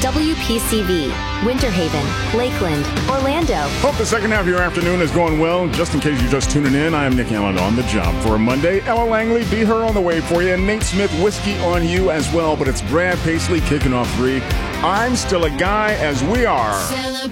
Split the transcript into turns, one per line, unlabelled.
WPCV, Winter Haven, Lakeland, Orlando.
Hope the second half of your afternoon is going well. Just in case you're just tuning in, I am Nick Allen on the job for a Monday. Ella Langley, Be Her on the way for you. And Nate Smith, Whiskey on you as well. But it's Brad Paisley kicking off 3. I'm still a guy as we are.